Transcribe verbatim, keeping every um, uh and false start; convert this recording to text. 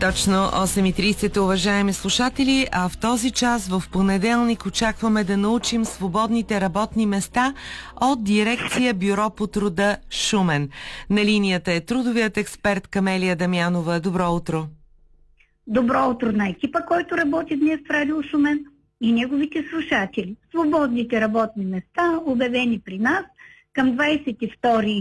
Точно осем и тридесет, уважаеми слушатели, а в този час в понеделник очакваме да научим свободните работни места от дирекция Бюро по труда Шумен. На линията е трудовият експерт Камелия Дамянова. Добро утро! Добро утро на екипа, който работи днес в Радио Шумен и неговите слушатели. Свободните работни места, обявени при нас към двадесет и втори